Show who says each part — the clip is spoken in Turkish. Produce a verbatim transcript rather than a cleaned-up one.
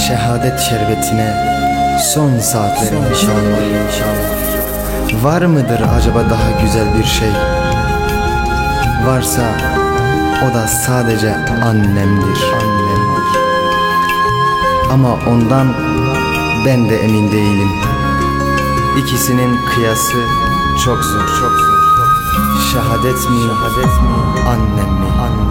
Speaker 1: şehadet şerbetine son saatlerim inşallah, inşallah. Var mıdır acaba daha güzel bir şey? Varsa o da sadece annemdir, annemdir. Ama ondan ben de emin değilim. İkisinin kıyası çok zor, çok zor. Şehadet mi, şehadet mi, annem mi? Annem.